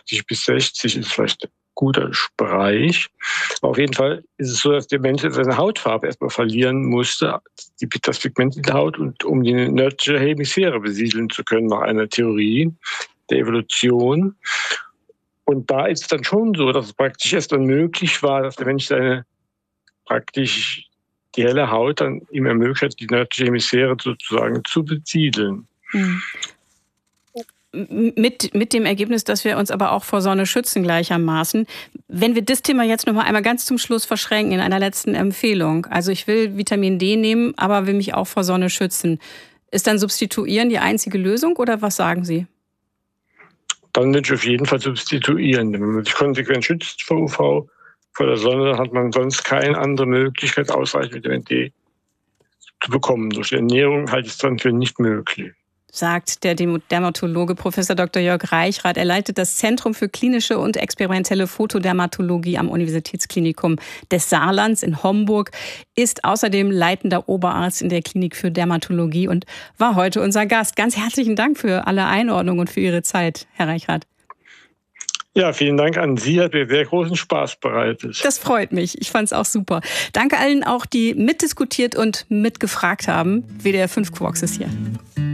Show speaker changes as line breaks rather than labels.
50 bis 60 ist vielleicht ein guter Bereich. Aber auf jeden Fall ist es so, dass der Mensch seine Hautfarbe erstmal verlieren musste, das Pigment in der Haut, und um die nördliche Hemisphäre besiedeln zu können, nach einer Theorie der Evolution. Und da ist es dann schon so, dass es praktisch erst dann möglich war, dass der Mensch die helle Haut dann ihm ermöglicht hat, die nördliche Hemisphäre sozusagen zu besiedeln.
Mhm. Mit dem Ergebnis, dass wir uns aber auch vor Sonne schützen gleichermaßen. Wenn wir das Thema jetzt noch mal einmal ganz zum Schluss verschränken in einer letzten Empfehlung. Also ich will Vitamin D nehmen, aber will mich auch vor Sonne schützen. Ist dann Substituieren die einzige Lösung oder was sagen Sie?
Dann würde ich auf jeden Fall substituieren. Wenn man sich konsequent schützt vor UV, vor der Sonne, hat man sonst keine andere Möglichkeit, ausreichend Vitamin D zu bekommen. Durch die Ernährung halte ich es dann für nicht möglich.
Sagt der Dermatologe Professor Dr. Jörg Reichrath. Er leitet das Zentrum für klinische und experimentelle Photodermatologie am Universitätsklinikum des Saarlands in Homburg, ist außerdem leitender Oberarzt in der Klinik für Dermatologie und war heute unser Gast. Ganz herzlichen Dank für alle Einordnungen und für Ihre Zeit, Herr Reichrath.
Ja, vielen Dank an Sie, hat mir sehr großen Spaß bereitet.
Das freut mich, ich fand es auch super. Danke allen auch, die mitdiskutiert und mitgefragt haben. WDR 5 Quarks ist hier.